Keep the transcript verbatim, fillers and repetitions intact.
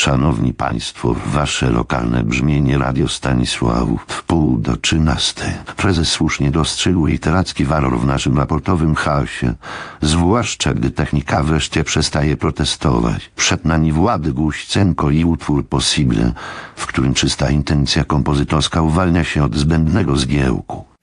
Szanowni Państwo, wasze lokalne brzmienie Radio Stanisławów w pół do trzynastej. Prezes słusznie dostrzegł literacki walor w naszym raportowym chaosie, zwłaszcza gdy technika wreszcie przestaje protestować. Przed nami Włady Guścenko i utwór Possible, w którym czysta intencja kompozytorska uwalnia się od zbędnego zgiełku.